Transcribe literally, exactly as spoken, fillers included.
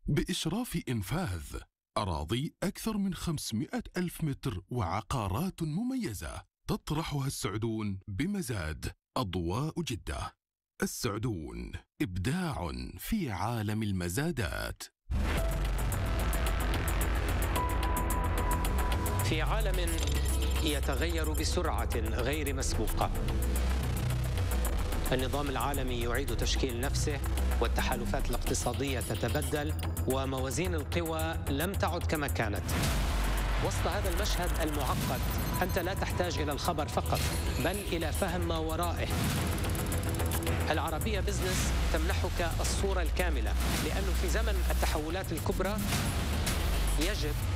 بإشراف إنفاذ أراضي أكثر من خمسمائة ألف متر وعقارات مميزة تطرحها السعدون بمزاد. أضواء جدة. السعدون، إبداع في عالم المزادات. في عالم يتغير بسرعة غير مسبوقة، النظام العالمي يعيد تشكيل نفسه، والتحالفات الاقتصادية تتبدل، وموازين القوى لم تعد كما كانت. وسط هذا المشهد المعقد أنت لا تحتاج إلى الخبر فقط، بل إلى فهم ما ورائه. العربية بزنس تمنحك الصورة الكاملة، لأنه في زمن التحولات الكبرى يجب